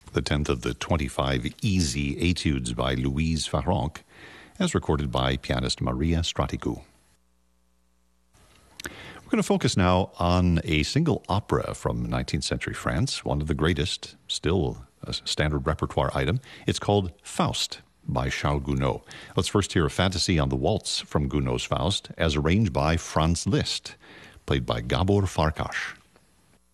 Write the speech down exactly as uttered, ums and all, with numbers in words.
the tenth of the twenty-five easy etudes by Louise Farrenc, as recorded by pianist Maria Stratigou. We're going to focus now on a single opera from nineteenth century France, one of the greatest, still a standard repertoire item. It's called Faust by Charles Gounod. Let's first hear a fantasy on the waltz from Gounod's Faust, as arranged by Franz Liszt, played by Gabor Farkas.